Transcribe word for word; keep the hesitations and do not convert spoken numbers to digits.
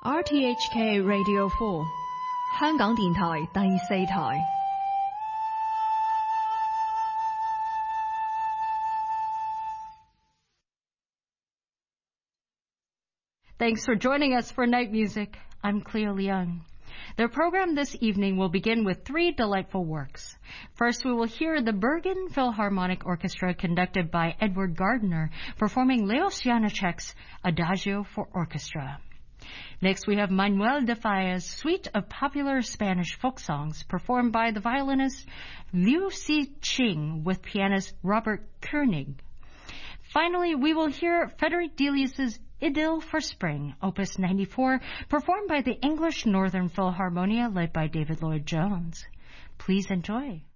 R T H K Radio four 香港電台第四台。 Thanks for joining us for Night Music. I'm Cleo Leung. The program this evening will begin with three delightful works. First, we will hear the Bergen Philharmonic Orchestra conducted by Edward Gardner performing Leos Janáček's Adagio for Orchestra. Next, we have Manuel de Falla's suite of popular Spanish folk songs performed by the violinist Liu Si-ching with pianist Robert Koenig. Finally, we will hear Frederick Delius' Idyll for Spring, Opus ninety-four, performed by the English Northern Philharmonia led by David Lloyd-Jones. Please enjoy.